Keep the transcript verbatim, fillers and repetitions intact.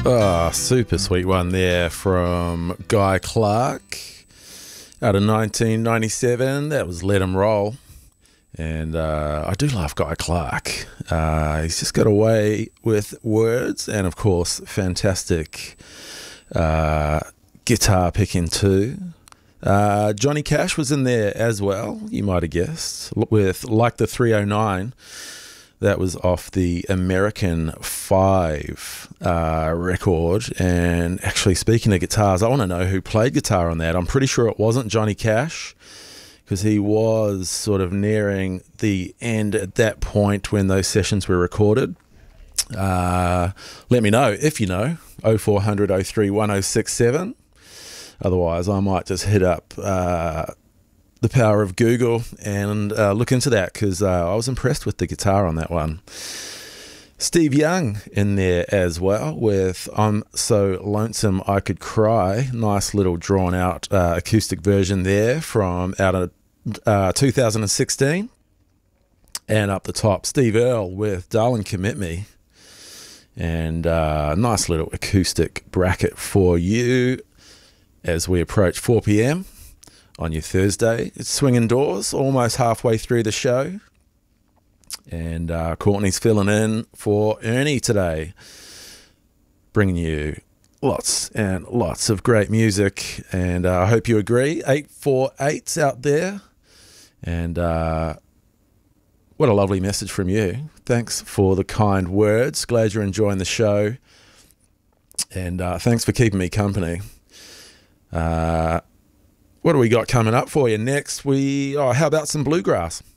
Ah, super sweet one there from Guy Clark out of nineteen ninety-seven. That was Let 'Em Roll. And uh, I do love Guy Clark. Uh, he's just got a way with words and, of course, fantastic uh, guitar picking too. Uh, Johnny Cash was in there as well, you might have guessed, with Like the three oh nine. That was off the American five uh, record. And actually, speaking of guitars, I want to know who played guitar on that. I'm pretty sure it wasn't Johnny Cash, because he was sort of nearing the end at that point when those sessions were recorded. Uh, let me know if you know, oh four hundred, oh three, one oh six seven. Otherwise, I might just hit up uh, the power of Google and uh, look into that, because uh, I was impressed with the guitar on that one. Steve Young in there as well with I'm So Lonesome I Could Cry. Nice little drawn out uh, acoustic version there from out of uh, two thousand sixteen. And up the top, Steve Earle with Darling Commit Me. And uh, nice little acoustic bracket for you as we approach four p m on your Thursday. It's swinging doors, almost halfway through the show. And uh, Courtney's filling in for Ernie today, bringing you lots and lots of great music. And uh, I hope you agree. eight four eight's out there. And uh, what a lovely message from you. Thanks for the kind words. Glad you're enjoying the show. And uh, thanks for keeping me company. Uh, what do we got coming up for you next? We oh, how about some bluegrass?